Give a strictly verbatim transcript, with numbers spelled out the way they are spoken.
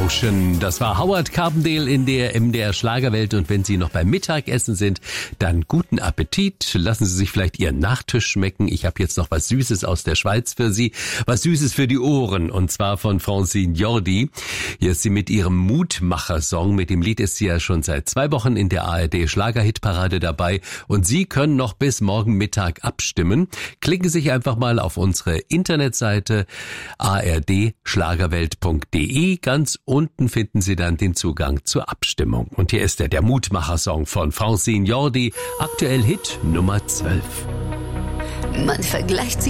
Ocean. Das war Howard Carpendale in der M D R Schlagerwelt. Und wenn Sie noch beim Mittagessen sind, dann guten Appetit. Lassen Sie sich vielleicht Ihren Nachtisch schmecken. Ich habe jetzt noch was Süßes aus der Schweiz für Sie. Was Süßes für die Ohren. Und zwar von Francine Jordi. Hier ist sie mit ihrem Mutmacher-Song. Mit dem Lied ist sie ja schon seit zwei Wochen in der A R D Schlagerhitparade dabei. Und Sie können noch bis morgen Mittag abstimmen. Klicken Sie sich einfach mal auf unsere Internetseite a r d schlagerwelt punkt d e. Ganz unten finden Sie dann den Zugang zur Abstimmung. Und hier ist er, der Mutmacher-Song von Francine Jordi, aktuell Hit Nummer zwölf. Man vergleicht sich